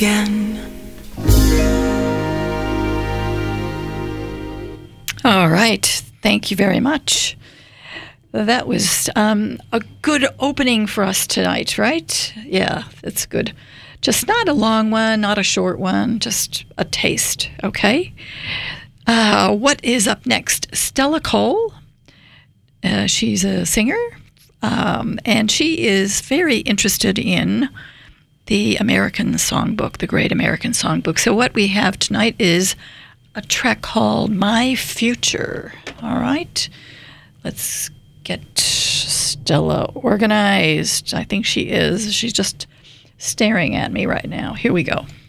Again. All right. Thank you very much. That was a good opening for us tonight, right? Yeah, that's good. Just not a long one, not a short one, just a taste, okay? What is up next? Stella Cole. She's a singer, and she is very interested in the American Songbook, the Great American Songbook. So what we have tonight is a track called My Future. All right. Let's get Stella organized. I think she is. She's just staring at me right now. Here we go.